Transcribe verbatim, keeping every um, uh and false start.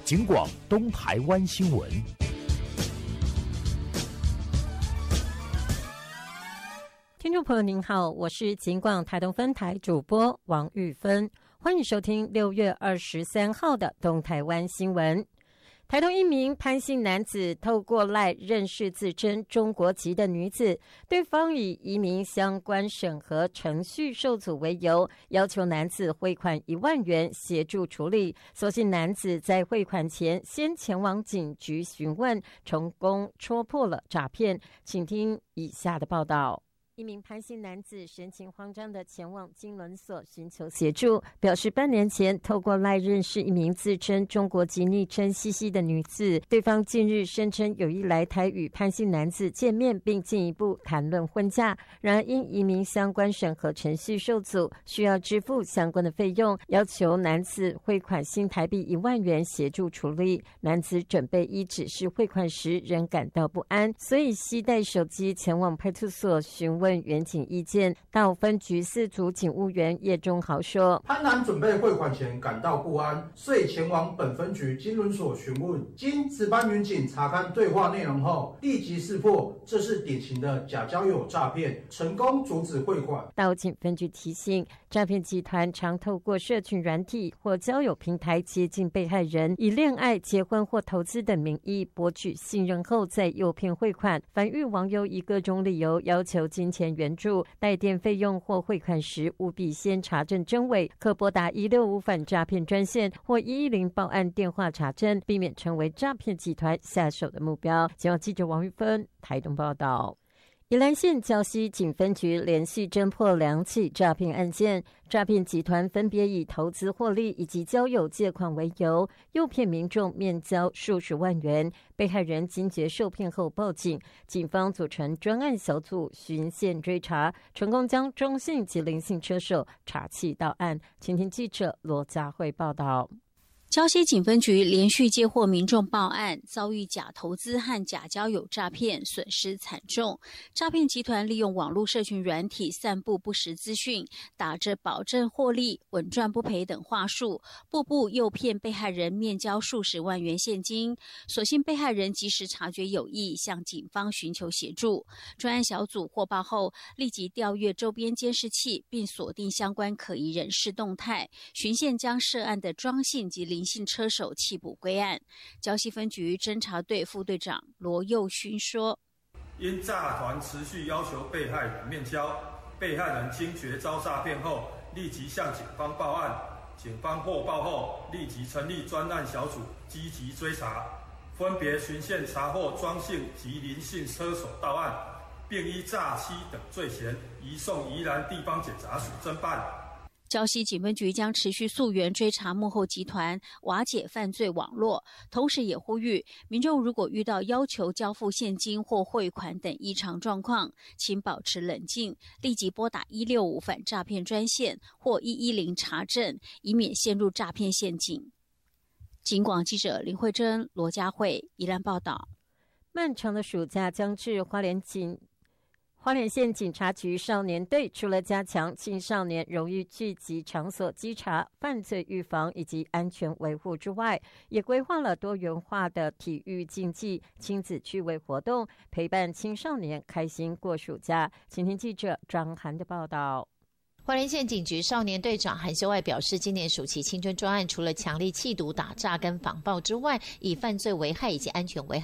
警广东台湾新闻。 听众朋友您好，我是警广台东分台主播王玉芬，欢迎收听六月二十三号的东台湾新闻。台东一名潘姓男子透过赖认识自称中国籍的女子，对方以移民相关审核程序受阻为由，要求男子汇款一万元协助处理。所幸男子在汇款前先前往警局询问，成功戳破了诈骗。请听以下的报道。一名潘姓男子神情慌张地前往金轮所寻求协助，表示半年前透过赖认识一名自称中国籍昵称西西的女子，对方近日声称有意来台与潘姓男子见面，并进一步谈论婚嫁。然而因移民相关审核程序受阻，需要支付相关的费用，要求男子汇款新台币一万元协助处理。男子准备依指示汇款时仍感到不安，所以携带手机前往派出所询问问员警意见。到分局四组警务员叶中豪说， 潘男准备汇款前感到不安，遂前往本分局金轮所询问。经值班员警查看对话内容后，立即识破这是典型的假交友诈骗，成功阻止汇款。 到警分局提醒，诈骗集团常透过社群软体或交友平台接近被害人，以恋爱、结婚或投资等名义博取信任后再诱骗汇款。凡遇网友以各种理由要求金钱援助、代垫费用或汇款时，务必先查证真伪，可拨打一六五反诈骗专线或一一零报案电话查证，避免成为诈骗集团下手的目标。警广记者王玉芬台东报道。宜兰县礁溪警分局连续侦破两起诈骗案件，诈骗集团分别以投资获利以及交友借款为由，诱骗民众面交数十万元。被害人惊觉受骗后报警，警方组成专案小组循线追查，成功将中性及林姓车手查缉到案。请听记者罗佳慧报道。 礁溪警分局连续接获民众报案，遭遇假投资和假交友诈骗，损失惨重。诈骗集团利用网络社群软体散布不实资讯，打着保证获利、稳赚不赔等话术，步步诱骗被害人面交数十万元现金。所幸被害人及时察觉有异，向警方寻求协助。专案小组获报后，立即调阅周边监视器，并锁定相关可疑人士动态，循线将涉案的庄姓及林姓车手缉捕归案。礁溪分局侦查队副队长罗佑勋说， 因诈团持续要求被害人面交，被害人惊觉遭诈骗后，立即向警方报案。警方获报后，立即成立专案小组，积极追查，分别循线查获庄姓及林姓车手到案，并依诈欺等罪嫌移送宜兰地方检察署侦办。 礁溪警分局将持续溯源追查幕后集团，瓦解犯罪网络，同时也呼吁民众如果遇到要求交付现金或汇款等异常状况，请保持冷静，立即拨打一六五反诈骗专线或一一零查证，以免陷入诈骗陷阱。警广记者林慧珍、罗佳慧宜兰报道。 漫长的暑假将至，花莲警花莲县警察局少年队除了加强青少年容易聚集场所稽查、犯罪预防以及安全维护之外，也规划了多元化的体育竞技、亲子趣味活动，陪伴青少年开心过暑假。请听记者张涵的报道。 花莲县警局少年队长韩修爱表示，今年暑期青春专案除了强力缉毒、打诈跟防暴之外，以犯罪危害以及安全危害